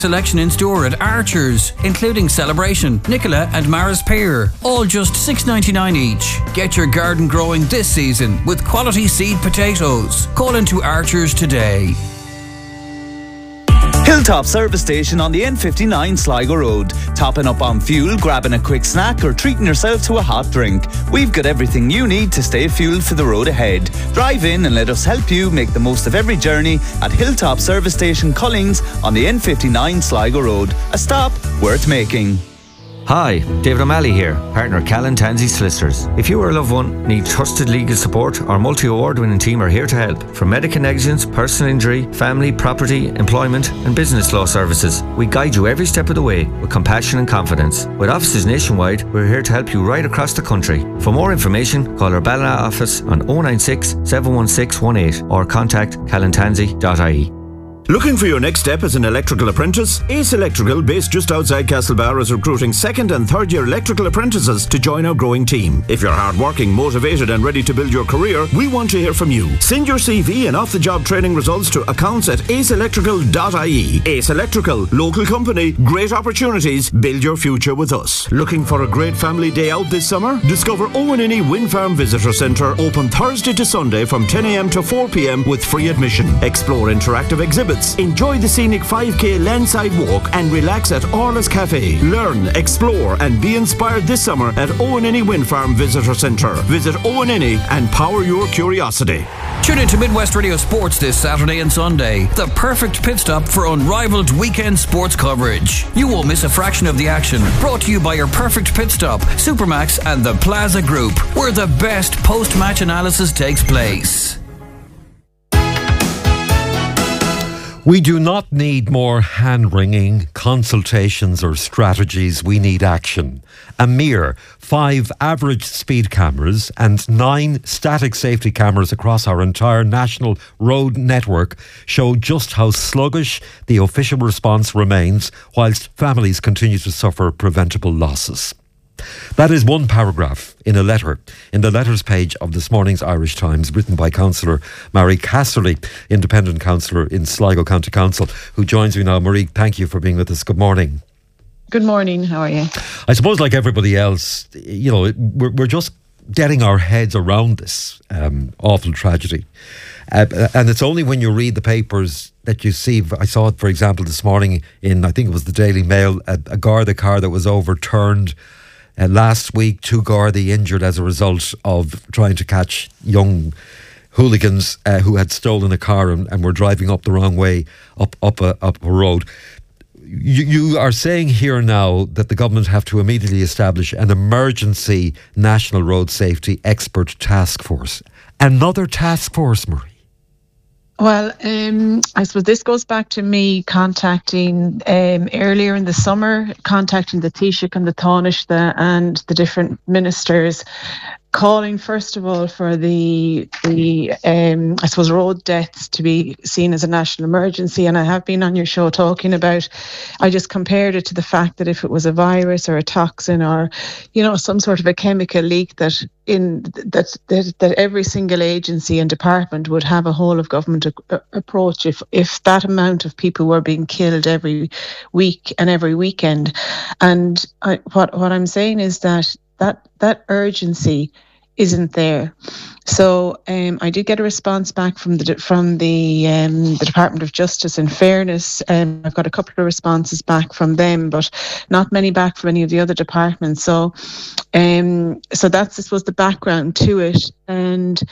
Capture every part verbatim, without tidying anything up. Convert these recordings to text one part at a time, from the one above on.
Selection in store at Archer's, including Celebration, Nicola and Maris Pear. All just six ninety-nine each. Get your garden growing this season with quality seed potatoes. Call into Archer's today. Hilltop Service Station on the N fifty-nine Sligo Road. Topping up on fuel, grabbing a quick snack or treating yourself to a hot drink. We've got everything you need to stay fueled for the road ahead. Drive in and let us help you make the most of every journey at Hilltop Service Station Collings on the N fifty-nine Sligo Road. A stop worth making. Hi, David O'Malley here, partner Callan Tansey Solicitors. If you or a loved one need trusted legal support, our multi-award winning team are here to help. From medical negligence, personal injury, family, property, employment and business law services, we guide you every step of the way with compassion and confidence. With offices nationwide, we're here to help you right across the country. For more information, call our Ballina office on oh nine six, seven one six one eight or contact callan tansey dot I E. Looking for your next step as an electrical apprentice? Ace Electrical, based just outside Castlebar, is recruiting second and third year electrical apprentices to join our growing team. If you're hardworking, motivated and ready to build your career, we want to hear from you. Send your C V and off-the-job training results to accounts at ace electrical dot I E. Ace Electrical, local company, great opportunities, build your future with us. Looking for a great family day out this summer? Discover Owen Inny Wind Farm Visitor Centre, open Thursday to Sunday from ten a m to four p m with free admission. Explore interactive exhibits. Enjoy the scenic five k landside walk and relax at Orla's Cafe. Learn, explore and be inspired this summer at Owen Inny Wind Farm Visitor Centre. Visit Owen Inny and power your curiosity. Tune in to Midwest Radio Sports this Saturday and Sunday. The perfect pit stop for unrivaled weekend sports coverage. You won't miss a fraction of the action. Brought to you by your Perfect Pit Stop, Supermax and the Plaza Group, where the best post-match analysis takes place. We do not need more hand-wringing consultations or strategies. We need action. A mere five average speed cameras and nine static safety cameras across our entire national road network show just how sluggish the official response remains whilst families continue to suffer preventable losses. That is one paragraph in a letter, in the letters page of this morning's Irish Times, written by Councillor Marie Casserly, independent councillor in Sligo County Council, who joins me now. Marie, thank you for being with us. Good morning. Good morning. How are you? I suppose, like everybody else, you know, we're, we're just getting our heads around this um, awful tragedy. Uh, and it's only when you read the papers that you see. I saw it, for example, this morning in, I think it was the Daily Mail, a, a Garda car that was overturned. Uh, last week, two Gardaí injured as a result of trying to catch young hooligans uh, who had stolen a car and, and were driving up the wrong way up up a, up a road. You, you are saying here now that the government have to immediately establish an emergency national road safety expert task force. Another task force, Marie? Well, um, I suppose this goes back to me contacting um, earlier in the summer, contacting the Taoiseach and the Taoiseach and the different ministers, calling first of all for the the um, I suppose road deaths to be seen as a national emergency. And I have been on your show talking about, I just compared it to the fact that if it was a virus or a toxin or, you know, some sort of a chemical leak, that in that that, that every single agency and department would have a whole of government a, approach if if that amount of people were being killed every week and every weekend. And I, what what I'm saying is that that that urgency isn't there. So um, I did get a response back from the from the um, the Department of Justice. In fairness, um, I've got a couple of responses back from them, but not many back from any of the other departments. So, um, so that's I suppose the background to it, and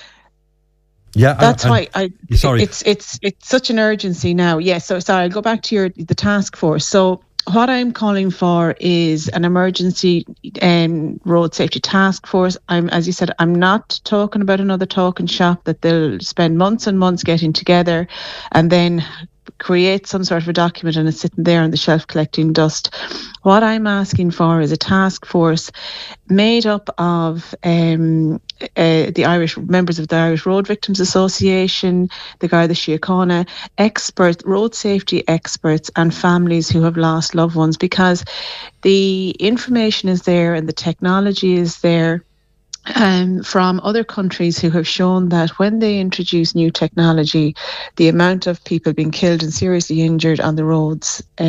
yeah, that's I, why I. Sorry, it's it's it's such an urgency now. Yes. Yeah, so sorry, I'll go back to your the task force. So what I'm calling for is an emergency um, road safety task force. I'm, as you said, I'm not talking about another talking shop that they'll spend months and months getting together and then create some sort of a document and it's sitting there on the shelf collecting dust. What I'm asking for is a task force made up of um, uh, the Irish members of the Irish Road Victims Association, the Garda Síochána, experts, road safety experts and families who have lost loved ones, because the information is there and the technology is there. Um, from other countries who have shown that when they introduce new technology, the amount of people being killed and seriously injured on the roads